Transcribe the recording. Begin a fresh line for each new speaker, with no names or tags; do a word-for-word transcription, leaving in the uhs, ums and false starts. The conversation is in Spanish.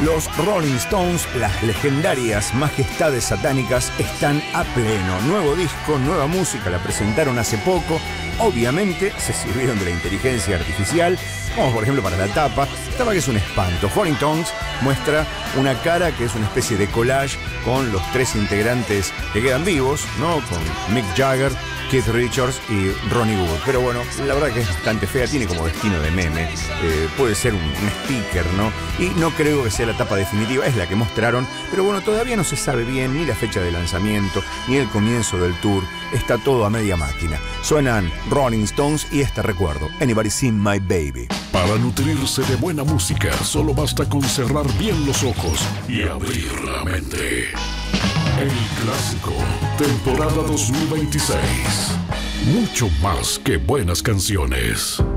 Los Rolling Stones, las legendarias majestades satánicas, están a pleno. Nuevo disco, nueva música, la presentaron hace poco. Obviamente se sirvieron de la inteligencia artificial, como por ejemplo para la tapa. La tapa que es un espanto. Rolling Stones muestra una cara que es una especie de collage con los tres integrantes que quedan vivos, ¿no? Con Mick Jagger, Keith Richards y Ronnie Wood. Pero bueno, la verdad que es bastante fea, tiene como destino de meme. Eh, puede ser un, un sticker, ¿no? Y no creo que sea la tapa definitiva, es la que mostraron. Pero bueno, todavía no se sabe bien ni la fecha de lanzamiento, ni el comienzo del tour. Está todo a media máquina. Suenan Rolling Stones y este recuerdo, Anybody Seen My Baby.
Para nutrirse de buena música, solo basta con cerrar bien los ojos y abrir la mente. El Clásico, temporada dos mil veintiséis. Mucho más que buenas canciones.